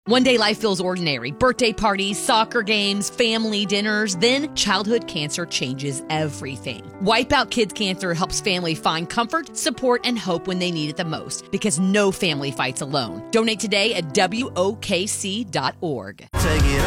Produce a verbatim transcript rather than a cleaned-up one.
One day life feels ordinary. Birthday parties, soccer games, family dinners. Then childhood cancer changes everything. Wipeout Kids Cancer helps family find comfort, support, and hope when they need it the most, because no family fights alone. Donate today at W O K C dot org. Take it